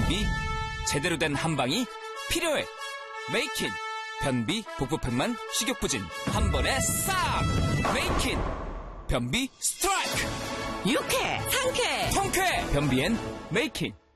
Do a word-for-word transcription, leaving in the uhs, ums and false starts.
변비, 제대로 된 한방이 필요해. 메이킨 변비 복부팩만 식욕부진 한 번에 싹. 메이킨 변비 스트라이크. 유쾌, 상쾌, 통쾌 변비엔 메이킨.